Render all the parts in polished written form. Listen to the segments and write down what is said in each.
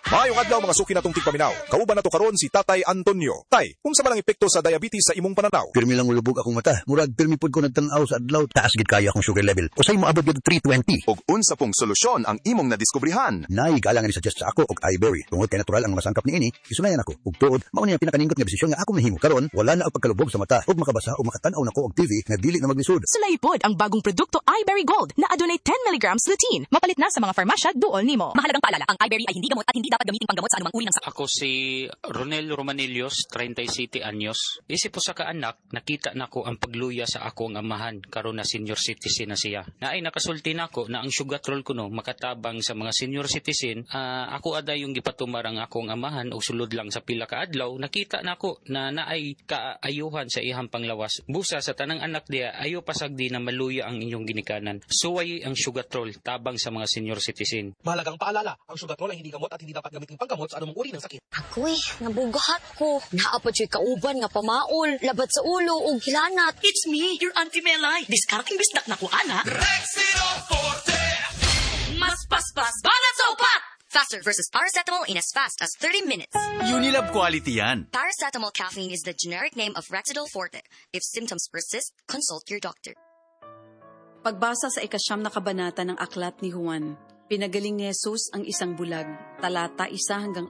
Maayong adlaw mga suki natong tigpaminaw. Kauban nato karon si Tatay Antonio. Tay, unsa man ang epekto sa diabetes sa imong pananaw? Pirmi lang ulubog akong mata. Murag pirmi pud ko nagtan-aw sa adlaw. Taas gid kaya akong sugar level. Usay mo abot gid 320. Og unsa pong solusyon ang imong nadiskubrihan? Nay galang ni suggest sa ako og iBerry. Tungod kay natural ang masangkap niini, isunayan ako. Ug tuod, mao niya pinakaningot nga desisyon nga ako mahimo karon. Wala na ang pagkalubog sa mata ug makabasa o makatan-aw nako og TV nga dili na maglisod. Sulaipod ang bagong produkto iBerry Gold na adunay 10 mg lutein. Mapalit na sa mga farmasya duol nimo. Mahalagang paalala, ang iBerry ay hindi gamot at hindi dapat gamitin panggamot sa anumang uri ng sakit. Ako si Ronel Romanillos, 37 anyos. Isip po sa kaanak, nakita nako ang pagluya sa akong amahan karon na senior citizen na siya. Naay nakasulti nako na ang sugatrol kuno makatabang sa mga senior citizen. Ako aday yung gipatumar ang akong amahan o sulod lang sa pila ka adlaw, nakita nako na naay kaayuhan sa ihang panglawas. Busa sa tanang anak diya, ayo pasagdi na maluya ang inyong ginikanan. Suway ang sugatrol tabang sa mga senior citizen. Mahalagang paalala, ang sugatrol ay hindi gamot at hindi dapat gamitin panggamot sa anumang uri ng sakit. Ako'y nabugahat ko. Naapod siya kauban nga pamaol, labat sa ulo o gilanat. It's me, your Auntie Melay. Discarding bisdak na ko, ana. Rexino Forte! Mas paspas, banat sa upat! Faster versus paracetamol in as fast as 30 minutes. Unilab quality yan. Paracetamol caffeine is the generic name of Rexidol Forte. If symptoms persist, consult your doctor. Pagbasa sa 9 na kabanata ng aklat ni Juan, pinagaling ni Jesus ang isang bulag, talata 1-41.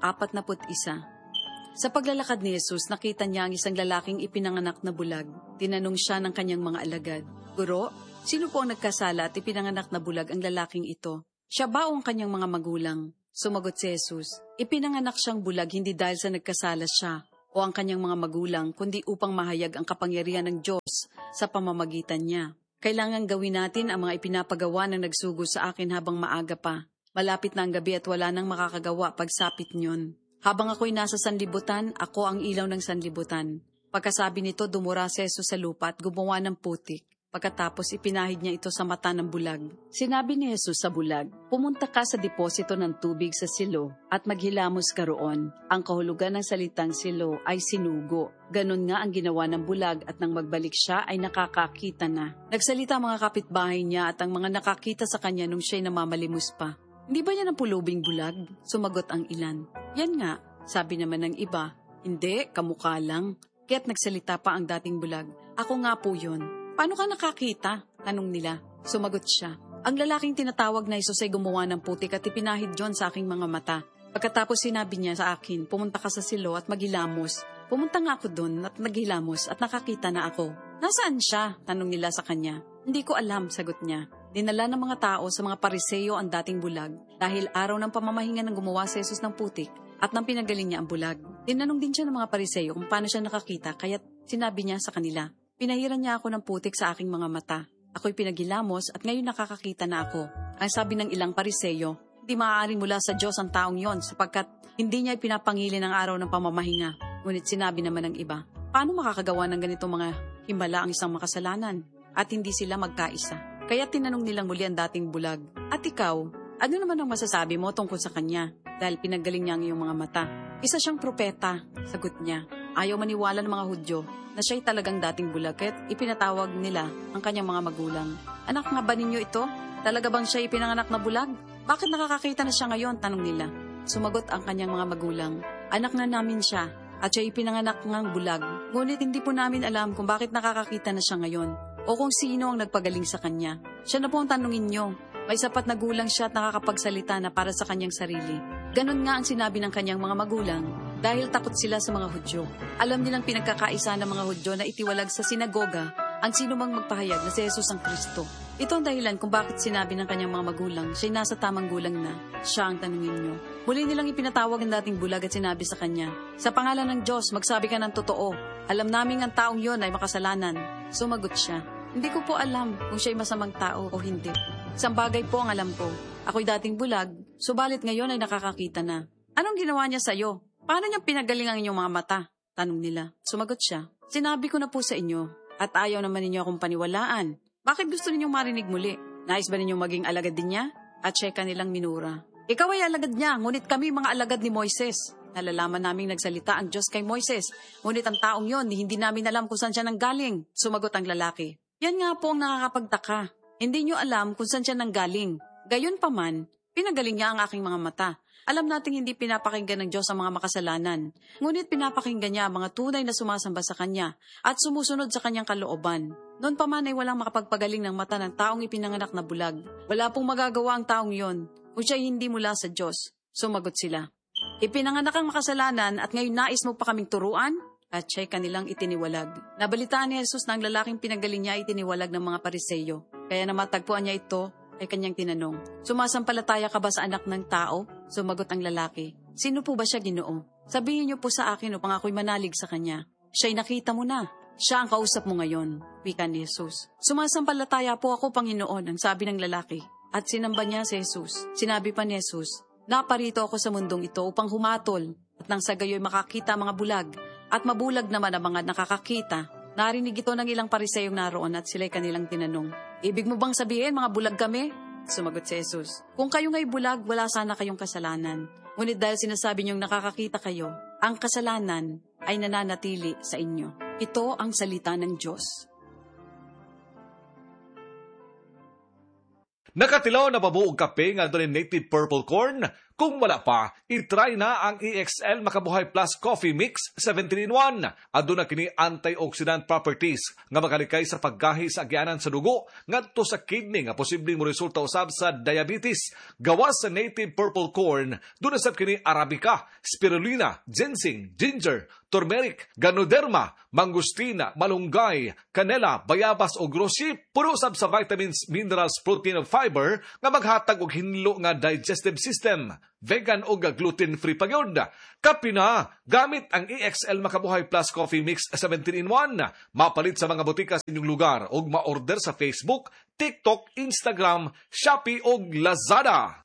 Sa paglalakad ni Jesus, nakita niya ang isang lalaking ipinanganak na bulag. Tinanong siya ng kanyang mga alagad, "Guro, sino po ang nagkasala at ipinanganak na bulag ang lalaking ito? Siya ba o ang kanyang mga magulang?" Sumagot si Jesus, "Ipinanganak siyang bulag hindi dahil sa nagkasala siya o ang kanyang mga magulang, kundi upang mahayag ang kapangyarihan ng Diyos sa pamamagitan niya. Kailangan gawin natin ang mga ipinapagawa ng nagsugo sa akin habang maaga pa. Malapit na ang gabi at wala nang makakagawa pagsapit niyon. Habang ako'y nasa sanlibutan, ako ang ilaw ng sanlibutan." Pagkasabi nito, dumura si Jesus sa lupa at gumawa ng putik. Pagkatapos ipinahid niya ito sa mata ng bulag. Sinabi ni Jesus sa bulag, "Pumunta ka sa deposito ng tubig sa silo at maghilamos ka roon." Ang kahulugan ng salitang silo ay sinugo. Ganon nga ang ginawa ng bulag at nang magbalik siya ay nakakakita na. Nagsalita ang mga kapitbahay niya at ang mga nakakita sa kanya nung siya'y namamalimos pa. "Hindi ba yan ang pulubing bulag?" Sumagot ang ilan. "Yan nga," sabi naman ng iba. "Hindi, kamukha lang." Kaya't nagsalita pa ang dating bulag, "Ako nga po yun." "Paano ka nakakita?" tanong nila. Sumagot siya, "Ang lalaking tinatawag na Jesus ay gumawa ng putik at ipinahid John sa aking mga mata. Pagkatapos sinabi niya sa akin, pumunta ka sa silo at maghilamos. Pumunta nga ako doon at naghilamos at nakakita na ako." "Nasaan siya?" tanong nila sa kanya. "Hindi ko alam," sagot niya. Dinala ng mga tao sa mga Pariseo ang dating bulag dahil araw ng pamamahinga ng gumawa si Jesus ng putik at nang pinagaling niya ang bulag. Tinanong din siya ng mga Pariseo kung paano siya nakakita kaya't sinabi niya sa kanila, "Pinahiran niya ako ng putik sa aking mga mata. Ako'y pinaghilamos at ngayon nakakakita na ako." Ang sabi ng ilang Pariseo, "Hindi maaaring mula sa Diyos ang taong yon sapagkat hindi niya ipinapangili ng araw ng pamamahinga." Ngunit sinabi naman ng iba, "Paano makakagawa ng ganitong mga himala ang isang makasalanan?" At hindi sila magkaisa. Kaya tinanong nilang muli ang dating bulag, "At ikaw, ano naman ang masasabi mo tungkol sa kanya? Dahil pinagaling niya ang iyong mga mata." "Isa siyang propeta," sagot niya. Ayaw maniwala ng mga Hudyo na siya'y talagang dating bulag at ipinatawag nila ang kanyang mga magulang. "Anak nga ba ninyo ito? Talaga bang siya'y ipinanganak na bulag? Bakit nakakakita na siya ngayon?" tanong nila. Sumagot ang kanyang mga magulang, "Anak na namin siya at siya'y ipinanganak ngang bulag. Ngunit hindi po namin alam kung bakit nakakakita na siya ngayon o kung sino ang nagpagaling sa kanya. Siya na po ang tanungin niyo. May sapat na gulang siya at nakakapagsalita na para sa kanyang sarili." Ganon nga ang sinabi ng kanyang mga magulang dahil takot sila sa mga Hudyo. Alam nilang pinagkakaisa ng mga Hudyo na itiwalag sa sinagoga ang sino mang magpahayag na si Jesus ang Kristo. Ito ang dahilan kung bakit sinabi ng kanyang mga magulang siya'y nasa tamang gulang na. Siya ang tanungin niyo. Muli nilang ipinatawag ang dating bulag at sinabi sa kanya, "Sa pangalan ng Diyos, magsabi ka ng totoo. Alam namin ang taong yon ay makasalanan." Sumagot siya, "Hindi ko po alam kung siya'y masamang tao o hindi. Isang bagay po ang alam ko. Ako'y dating bulag, subalit ngayon ay nakakakita na." "Anong ginawa niya sa'yo? Paano niya pinagaling ang inyong mga mata?" tanong nila. Sumagot siya, "Sinabi ko na po sa inyo at ayaw naman ninyo akong paniwalaan. Bakit gusto ninyong marinig muli? Nais ba ninyong maging alagad din niya?" At siya kanilang minura. "Ikaw ay alagad niya, ngunit kami mga alagad ni Moises. Nalalaman naming nagsalita ang Diyos kay Moises, ngunit ang taong yon hindi namin alam kung saan siya nanggaling." Sumagot ang lalaki, "Yan nga po ang nakakapagtaka. Hindi nyo alam kung saan siya nanggaling. Gayon pa man, Pinagaling niya ang aking mga mata. Alam nating hindi pinapakinggan ng Diyos ang mga makasalanan. Ngunit pinapakinggan niya ang mga tunay na sumasamba sa Kanya at sumusunod sa Kanyang kalooban. Noon pa man ay walang makapagpagaling ng mata ng taong ipinanganak na bulag. Wala pong magagawa ang taong yon kung siya hindi mula sa Diyos. Sumagot sila. Ipinanganak ang makasalanan at ngayon nais mo pa kaming turuan? At siya'y kanilang itiniwalag. Nabalitaan ni Jesus na ang lalaking pinagaling niya ay itiniwalag ng mga Pariseyo. Kaya na matagpuan niya ito, ay kanyang tinanong, sumasampalataya ka ba sa anak ng tao? Sumagot ang lalaki, sino po ba siya, Ginoo? Sabihin niyo po sa akin upang ako'y manalig sa kanya. Siya'y nakita mo na. Siya ang kausap mo ngayon, wika ni Jesus. Sumasampalataya po ako, Panginoon, ang sabi ng lalaki. At sinamba niya si Jesus. Sinabi pa ni Jesus, naparito ako sa mundong ito upang humatol at nang sa gayo'y makakita ang mga bulag at mabulag naman ang mga nakakakita. Narinig ito ng ilang Pariseyong naroon at sila'y kanilang tinanong, ibig mo bang sabihin mga bulag kami? Sumagot si Jesus, kung kayo nga'y bulag, wala sana kayong kasalanan. Ngunit dahil sinasabi niyong nakakakita kayo, ang kasalanan ay nananatili sa inyo. Ito ang salita ng Diyos. Nakatilaw na babuong kape nga doon native purple corn? Kung wala pa, itry na ang EXL Makabuhay Plus Coffee Mix 17-in-1. Aduna na kini antioxidant properties nga makalikay sa paggahi sa agyanan sa dugo ngadto sa kidney nga posibleng mo resulta usab sa diabetes. Gawas sa native purple corn, doon sa kini arabica, spirulina, ginseng, ginger, turmeric, ganoderma, mangustina, malunggay, canela, bayabas o grosi. Puno usab sa vitamins, minerals, protein ug fiber nga maghatag og hinlo nga digestive system. Vegan o gluten-free pagyod. Kapi na, gamit ang EXL Makabuhay Plus Coffee Mix 17-in-1. Mapalit sa mga butika sa inyong lugar o ma-order sa Facebook, TikTok, Instagram, Shopee o Lazada.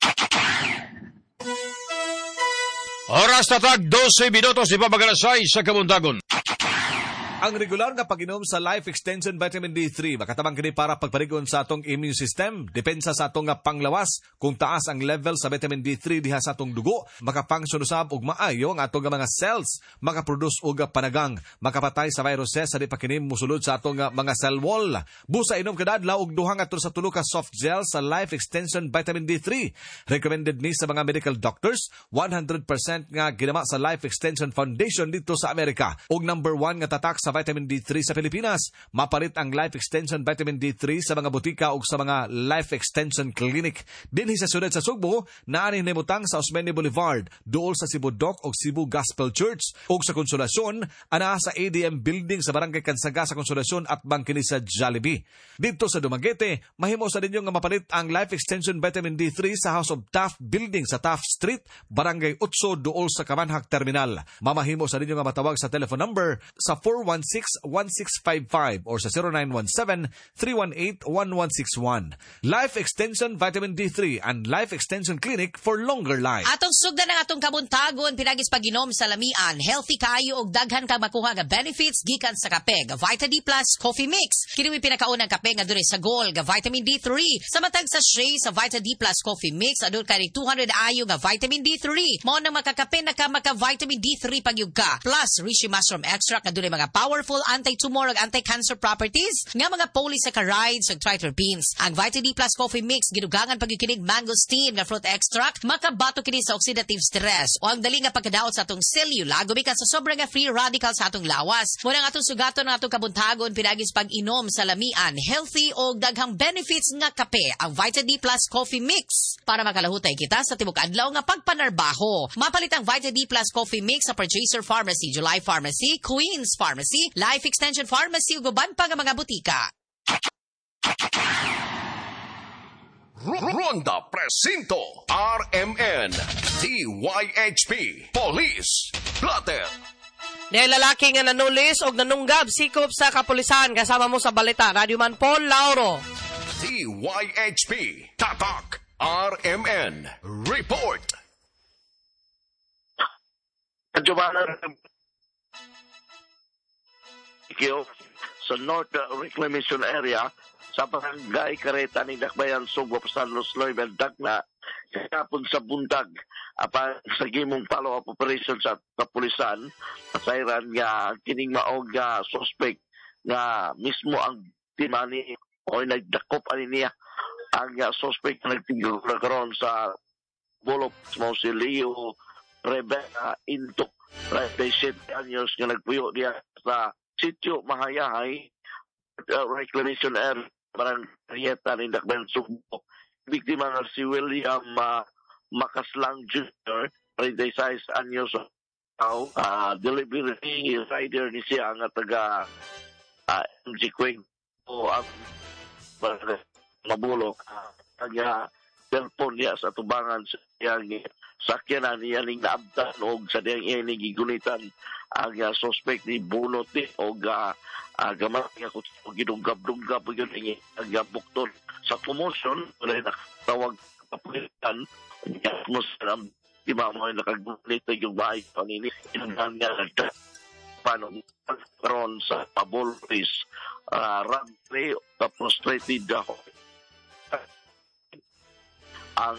Oras tatag 12 minutos di pa magalasay sa kabundagon. Ang regular nga pag-inom sa Life Extension Vitamin D3 makatabang kini para pagparigon sa atong immune system, depensa sa atong nga panglawas. Kung taas ang level sa vitamin D3 diha sa atong dugo, makapangsun usab og maayo ang atong mga cells, makaproduce og panagang, makapatay sa viruses sa di pa kini musulod sa atong mga cell wall. Busa inom kada adlaw og 2 hangtod sa 3 ka soft gel sa Life Extension Vitamin D3. Recommended ni sa mga medical doctors, 100% nga ginama sa Life Extension Foundation dito sa Amerika. Og number 1 nga tatak sa vitamin D3 sa Pilipinas. Mapalit ang Life Extension Vitamin D3 sa mga butika o sa mga Life Extension Clinic. Dinhi sa siyudad sa Sugbo, naani himutang sa Osmeña Boulevard, duol sa Cebu Dock o Cebu Gospel Church. O sa Konsolasyon, ana sa ADM Building sa Barangay Kansaga sa Konsolasyon at bangkini sa Jollibee. Dito sa Dumaguete, mahimo sa ninyo nga mapalit ang Life Extension Vitamin D3 sa House of Taft Building sa Taft Street, Barangay 8, duol sa Kamanhak Terminal. Mamahimo sa ninyo nga matawag sa telephone number sa 416-1655 or sa 0917-318-1161. Life Extension Vitamin D3 and Life Extension Clinic for longer life. Atong sugdan ng atong kabuntagon, pinagis paginom sa lamian, healthy kayo og daghan kang makuha nga benefits gikan sa kape, ga Vita D Plus Coffee Mix. Kini pinakaunang kape nga dunay sa gold, ga Vitamin D3. Sa matag sa shea sa Vita D Plus Coffee Mix, adun kani 200 ayo nga Vitamin D3. Mao nang makakape na ka maka Vitamin D3 pagyug ka. Plus, Reishi Mushroom Extract nga dunay mga powerful anti-tumor ug anti-cancer properties nga mga polysaccharides ug triterpenes. Ang Vita D Plus Coffee Mix gidugangan pagkikinig mangosteen nga fruit extract, makabato kini sa oxidative stress o ang dali nga pagkadaot sa atong selula gumikan sa sobra nga free radicals sa atong lawas. Muna ang atong sugaton ng atong kabuntagon pinagis pag-inom sa lamian, healthy o daghang benefits nga kape, ang Vita D Plus Coffee Mix. Para makalahutay kita sa tibok adlaw nga pagpanarbaho, mapalit ang Vita D Plus Coffee Mix sa Purchaser Pharmacy, July Pharmacy, Queens Pharmacy, Life Extension Pharmacy ug uban pa nga mga butika. Ronda Presinto RMN DYHP Police Platter. Dahil lalaki nga nanulis o nanunggab sikop sa kapulisan kasama mo sa balita. Radio Man Paul Lauro. DYHP Tatak RMN Report. Sa North Reclamation Area sa barangay Kareta ni Dakbayan, Sugbo, San Los Loibel, Dagna, kapon sa bundag, sa gimong follow-up operation sa kapulisan, pasayran nga kining maog suspect nga mismo ang timani o nagdakop ani niya ang suspect na nagtigil na karon sa Bolop Mausilio Rebecca Into 37 anyos nga nagpuyo diya sa sitio Mahayahay reclamation area barang Rieta ni Dakban Sugbo. Biktima nga si William Makaslang Jr. 36 anyos delivery rider ni siya nga taga MG Queen o ang mabulok kanya telpon niya sa tubangan sa iyang sakyanan niya ning naabtan o sa diyang iyaning gigulitan ang suspect ni bunot ni o gamay nga kung gidunggab-dunggab yun ang bukton sa promotion wala nakatawag kapulitan niya mo sa di ba mo nakagulit yung bahay panini inang nga paano karon sa Pabolis Ramre frustrated ako ang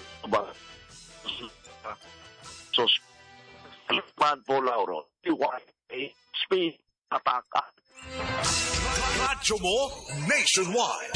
so man po Lauro speed ataka Radyo mo nationwide.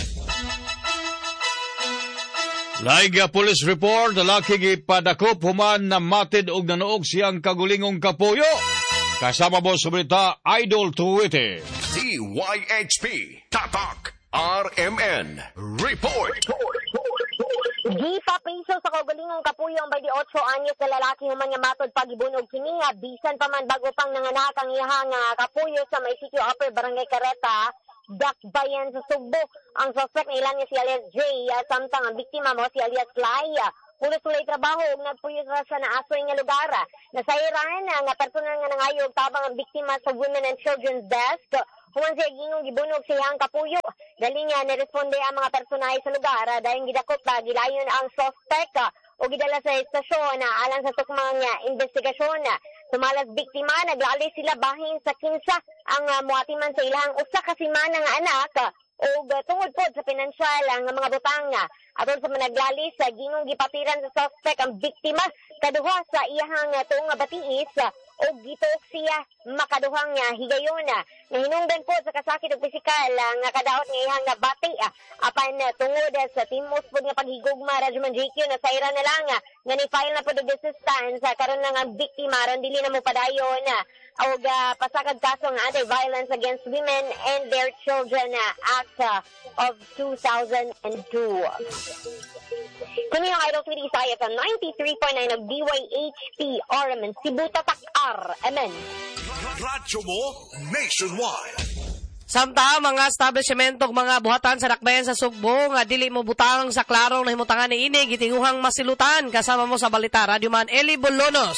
Laiga Police Report, lalaki gipadakop human na matid og nanuog siyang kagulingong kapuyo. Kasama mo sa balita, Idol Tuwite. DYHP Tatak RMN Report. Gipapriso sa kagulingong kapuyo ang 28 anyos na lalaki human nga matod pagibunog kini nga bisan pa man bago pang nanganak ang iyang kapuyo sa may sitio Upper Barangay Careta, Dakbayan sa Sugbo. Ang suspect na ilan niya si alias Jay, samtang ang biktima mo si alias Lai. Pulos-ulay trabaho ug nagpuyo sa naasoy nga lugar. Nasairan nga personal nga nangayog tabang ang biktima sa Women and Children's Desk. Human siya ginong gibunog siyang kapuyo. Dali nga niresponde ang mga personal sa lugar dahil gidakop na gilayon ang suspect o gidala sa estasyon alang sa tukmang investigasyon. Sumalas biktima, naglali sila bahin sa kinsa ang muatiman sa ilang usa ka semana nga anak o tungod po sa pinansyal ang mga butang. Aton sa managlali sa ginong gipatiran sa suspect ang biktima kaduha sa iyang tuong batiis o gitok siya makaduhang higayon. Nahinungdan po sa kasakit og pisikal nga kadaot nga iyang bati apan tungod sa timos po nga paghigugma Radyoman JQ na saira na lang nga ni-file na po the assistance karon lang ang biktima ron dili na mo padayon og pasakad kaso nga Anti-Violence Against Women and Their Children Act of 2002. Kini ang Idol Tweety sa IFM 93.9 of DYHP RMN Cebu Tatak RMN. Radyo mo nationwide. Samtang mga establishmentong mga buhatan sa Dakbayan sa Sugbo nga dili mo butang sa klarong nahimutangan ni ini gitinguhang masilutan kasama mo sa balita Radyoman Eli Bolonos.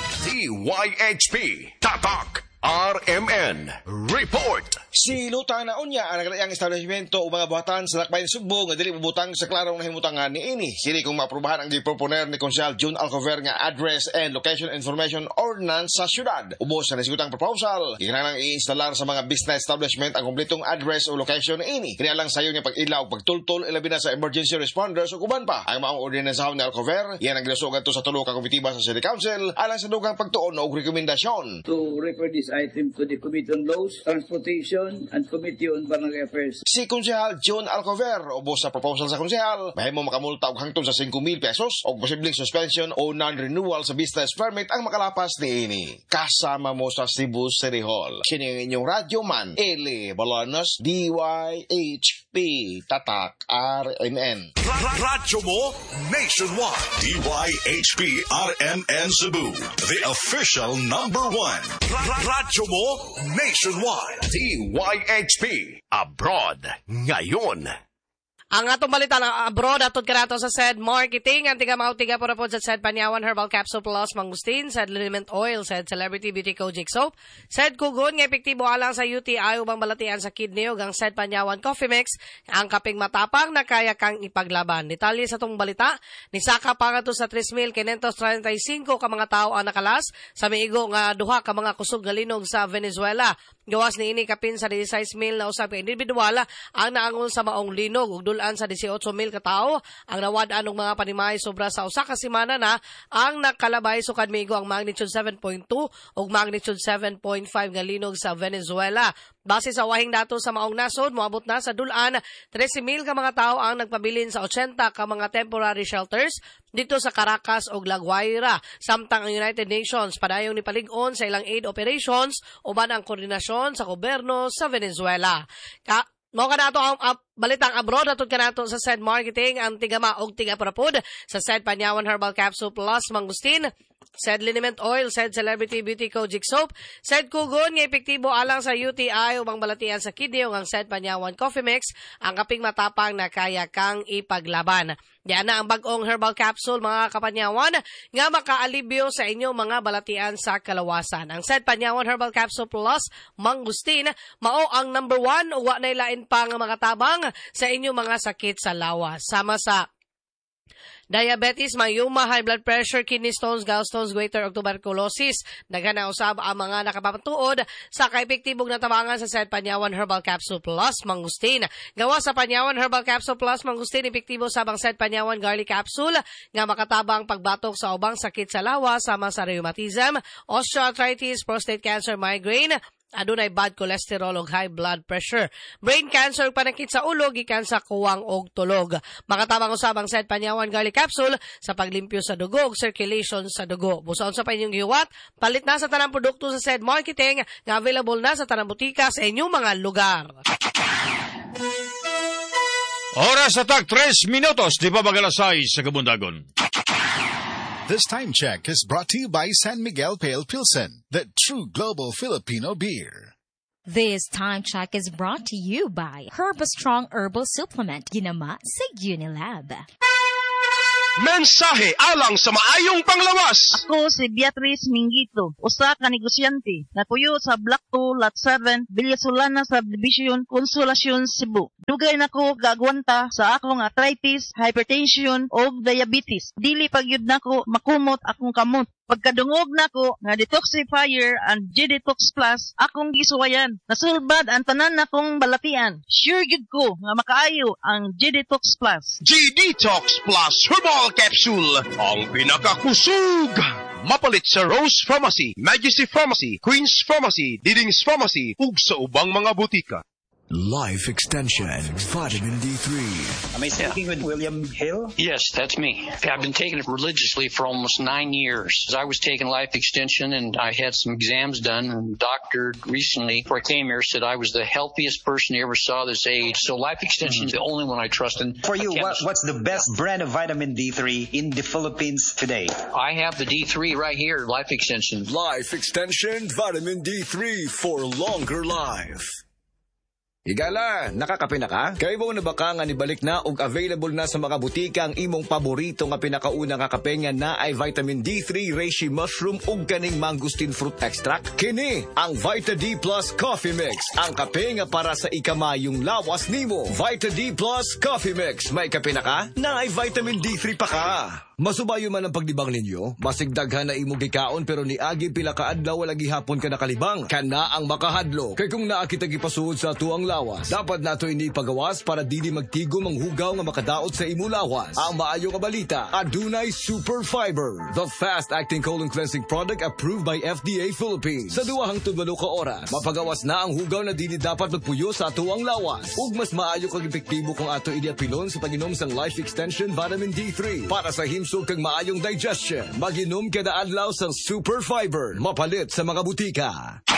DYHP Tatak RMN Report. Silutan na unya ang naglayang establishmento o mga buhatan sa Dakbayan Sugbo nga dili mubutang sa klarong nahimutangan ni ini. Sili kung maaprubahan ang giproponer ni Konsehal June Alcover nga Address and Location Information Ordinance sa syudad. Ubos sa nasigutang proposal, ikinahanglang i-instalar sa mga business establishment ang kumpletong address o location ni ini. Kini alang sayo nga pag-ilaw, pagtultol, ilabi na sa emergency responders o kuban pa. Ang maong ordinansahan ni Alcover, yan ang ginasugan to sa tulo ka komitiba sa City Council alang sa dugang pagtuon o rekomendasyon. To refer this item to the Committee on Laws, Transportation, and Committee on Barangay Affairs. Si Konsehal John Alcover, ubos sa proposal sa konsehal, mahimo makamulta og hangtod sa 5,000 pesos o posibleng suspension o non-renewal sa business permit ang makalapas ni ini. Kasama mo sa Cebu City Hall. Kini ang inyong radyoman, Eli Bolonos, DYHP Tatak RMN. Radyo mo nationwide. DYHP RMN Cebu, the official #1. Radyo mo nationwide. DYHP Abroad ngayon. Ang atong balita ng abroad atod kanato sa said marketing ang tiga mautiga po sa said Panyawan Herbal Capsule Plus Mangustin, said Liniment Oil, said Celebrity Beauty Kojic Soap, said Kugon nga epektibo alang sa UTI ubang balatian sa kidney ug ang said Panyawan Coffee Mix ang kaping matapang na kaya kang ipaglaban. Detalye sa tong balita ni saka pa nga to sa 3,535 ka mga tawo ang nakalas sa miigo nga duha ka mga kusog nga linog sa Venezuela. Gawas ni ini kapin sa 16,000 na usab ka individual ang naangon sa maong linog ug dulan sa 18,000 ka tawo ang nawad-an og mga panimay sobra sa usa ka semana na ang nakalabay sukad miigo ang magnitude 7.2 ug magnitude 7.5 nga linog sa Venezuela. Base sa wahing datos sa maong nasod, moabot na sa dulan 13,000 ka mga tao ang nagpabilin sa 80 ka mga temporary shelters dito sa Caracas o La Guaira. Samtang ang United Nations padayong ni palig-on sa ilang aid operations uban ang koordinasyon sa gobyerno sa Venezuela. Mo kanato ang balitang abroad atod kanato sa SED Marketing ang tigama og tiga-prapod sa SED Panyawan Herbal Capsule Plus Mangustin, SED Liniment Oil, SED Celebrity Beauty Kojic Soap, SED Kugon nga epektibo alang sa UTI ubang balatian sa kidney ug ang SED Panyawan Coffee Mix ang kaping matapang na kaya kang ipaglaban. Diyan na ang bag-ong herbal capsule mga kapanyawan nga makaalibyo sa inyong mga balatian sa kalawasan. Ang SED Panyawan Herbal Capsule Plus Mangustin mao ang number 1 ug wa nay lain pa nga makatabang sa inyong mga sakit sa lawas. Sama sa diabetes, mayuma, high blood pressure, kidney stones, gallstones, goiter, ug tuberculosis. Daghan na usab ang mga nakapapatuod sa kaepektibong natabangan sa SED Panyawan Herbal Capsule Plus Mangustin. Gawa sa Panyawan Herbal Capsule Plus Mangustin, epektibo sabang SED Panyawan Garlic Capsule nga makatabang pagbatok sa ubang sakit sa lawas sama sa rheumatism, osteoarthritis, prostate cancer, migraine, adunay bad cholesterol ug high blood pressure, brain cancer ug panakit sa ulo gikan sa kuwang og tulog. Makatabang usab ang SED Panyawan Garlic Capsule sa paglimpyo sa dugo ug circulation sa dugo. Busaon sa inyong giwat, palit na sa tanang produkto sa SED Marketing nga available na sa tanang butika sa inyong mga lugar. Oras sa tag 3 minutos, di pa magalasay sa kabundagon. This time check is brought to you by San Miguel Pale Pilsen, the true global Filipino beer. This time check is brought to you by Herbastrong Herbal Supplement, ginama sa Unilab. Mensahe alang sa maayong panglawas. Ako si Beatrice Mingito, usa ka negosyante na tuyo sa Block 2, Lot 7, Villasolana Subdivision, Consolacion, Cebu. Dugay nako gagwanta sa akong arthritis, hypertension o diabetes. Dili pagyud nako makumot akong kamot. Pagkadungog nako nga detoxifier and G-Detox Plus akong gisuwayan. Nasulbad ang tanan nakong balatian. Sure gid ko nga makaayo ang G-Detox Plus. G-Detox Plus Herbal Capsule, ang pinakakusog. Mapalit sa Rose Pharmacy, Majesty Pharmacy, Queen's Pharmacy, Diding's Pharmacy, ug sa ubang mga butika. Life Extension, Vitamin D3. Am I speaking with William Hill? Yes, that's me. I've been taking it religiously for almost 9 years. I was taking Life Extension and I had some exams done, and the doctor recently, before I came here, said I was the healthiest person he ever saw this age. So Life Extension is the only one I trust. And for you, what's the best brand of vitamin D3 in the Philippines today? I have the D3 right here, Life Extension. Life Extension, Vitamin D3 for longer life. Higala, nakakape na ka? Kaya mo na baka nga nibalik na og available na sa mga butika ang imong paborito nga pinakauna nga kape nga na ay vitamin D3, reishi mushroom ug kaning mangosteen fruit extract. Kini ang Vita D Plus Coffee Mix, ang kape nga para sa ikamayong lawas nimo. Vita D Plus Coffee Mix, may kape na ka? Na ay vitamin D3 pa ka. Masubayo man ang pagdibang ninyo, masigdaghan na imong gikaon pero niagi pila ka adlaw wala gihapon ka nakalibang. Kana ang makahadlo. Kay kung naa kita gipasuod sa tuang lawas, dapat nato ini pagawas para dili magtigom ang hugaw nga makadaot sa imo lawas. Ang maayo nga balita, adunay Super Fiber, the fast-acting colon cleansing product approved by FDA Philippines. Sa 2 hangtod 8 ka oras, mapagawas na ang hugaw na dili dapat magpuyo sa tuang lawas. Ug mas maayo kag epektibo kung ato idiapilon sa pag-inom sang Life Extension Vitamin D3 para sa himsog kag maayong digestion. Mag-inom kada adlaw sang Super Fiber, mapalit sa mga butika.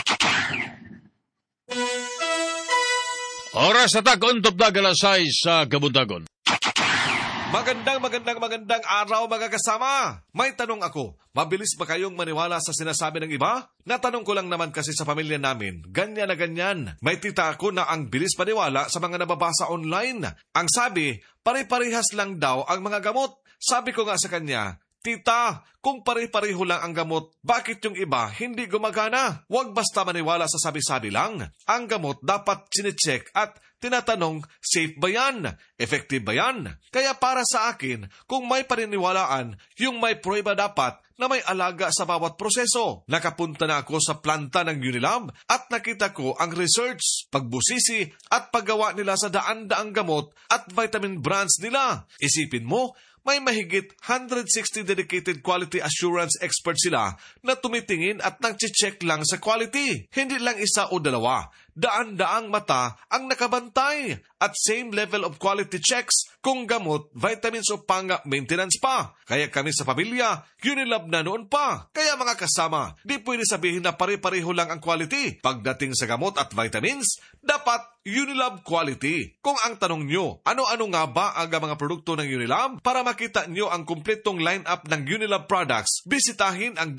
Oras sa tag-untop na galasay sa kabundagon. Magandang araw mga kasama. May tanong ako, mabilis ba kayong maniwala sa sinasabi ng iba? Natanong ko lang naman kasi sa pamilya namin, ganyan na ganyan. May tita ako na ang bilis paniwala sa mga nababasa online. Ang sabi, pare-parehas lang daw ang mga gamot. Sabi ko nga sa kanya, Tita, kung pare-pareho lang ang gamot, bakit yung iba hindi gumagana? Huwag basta maniwala sa sabi-sabi lang. Ang gamot dapat sinecheck at tinatanong, safe ba yan? Effective ba yan? Kaya para sa akin, kung may paniniwalaan, yung may prueba dapat na may alaga sa bawat proseso. Nakapunta na ako sa planta ng Unilab at nakita ko ang research, pagbusisi at paggawa nila sa daan-daang gamot at vitamin brands nila. Isipin mo, may mahigit 160 dedicated quality assurance experts sila na tumitingin at nag-check lang sa quality. Hindi lang isa o dalawa. daan-daang mata ang nakabantay at same level of quality checks kung gamot, vitamins o maintenance pa. Kaya kami sa pamilya, Unilab na noon pa. Kaya mga kasama, di pwede sabihin na pare-pareho lang ang quality. Pagdating sa gamot at vitamins, dapat Unilab quality. Kung ang tanong nyo, ano-ano nga ba ang mga produkto ng Unilab? Para makita nyo ang kumpletong lineup ng Unilab products, bisitahin ang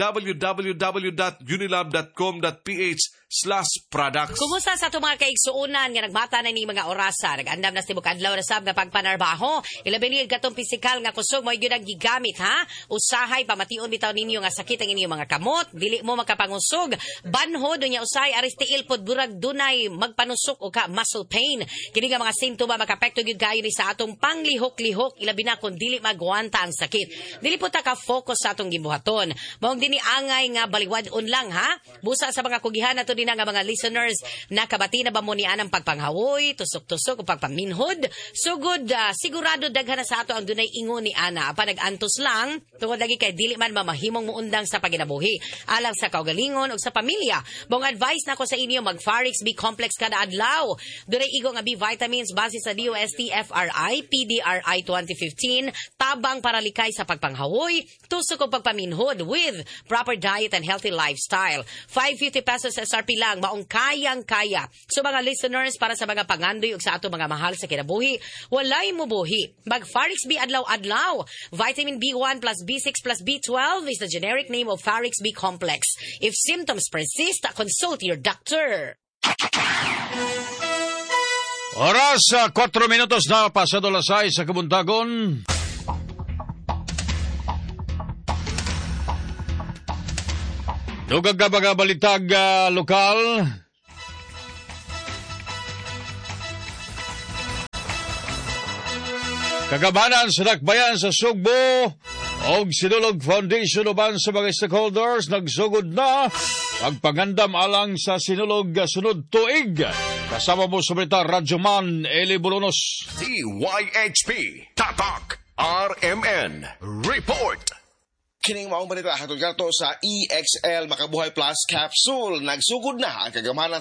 www.unilab.com.ph/products. Kumusta sa itong mga kaigsuunan nga nagmata na ni mga orasa? Nag-andam na si Bukadlaw na sab na pagpanarbaho. Ilabinigid katong pisikal nga kusog mo yun ang gigamit, ha? Usahay, pamation bitaw ninyo nga sakit ang inyong mga kamot. Dili mo makapangusog. Banhod, dunya usay, aristiil pod burag dunay magpanusok o ka muscle pain. Kini nga mga sintoma makapekto gyud kayo ni sa atong panglihok-lihok. Ilabi na kung dili magwanta ang sakit. Dili po ta ka-focus sa atong gibuhaton. Maong dini angay nga baliwadon lang, ha? Busa sa mga kugihan nato din nga mga listeners, nakabati na ba mo ni anang pagpanghawoy, tusok-tusok o pagpaminhod? Sugod, sigurado daghan na sa ato ang dunay ingon ni Ana. Panag-antos lang, tungod lagi kay dili man mamahimong muundang sa paginabuhi. Alang sa kaugalingon o sa pamilya. Bong advice na ko sa inyo, mag-Farix B Complex kada adlaw. Dunay igo nga B vitamins base sa DOST FRI, PDRI 2015, tabang para likay sa pagpanghawoy, tusok o pagpaminhod with proper diet and healthy lifestyle. 550 pesos SRP lang, maong kayang-kaya. So mga listeners, para sa mga pangandoy o sa ato mga mahal sa kinabuhi, walay mo buhi. Mag-Farix B adlaw-adlaw. Vitamin B1 plus B6 plus B12 is the generic name of Farix B Complex. If symptoms persist, consult your doctor. Oras, 4 minutos na pasado alas 6 sa Kabuntagon. Dugag ka mga balitag lokal. Kagabanan sa dakbayan sa Sugbo og Sinulog Foundation uban sa mga stakeholders nagsugod na pagpangandam alang sa Sinulog sunod tuig. Kasama mo sa balita Radyo Man Eli Bolonos. DYHP Tatak RMN Report. Kining maong balita hatod kato sa EXL Makabuhay Plus Capsule. Nagsugod na ang kagamanan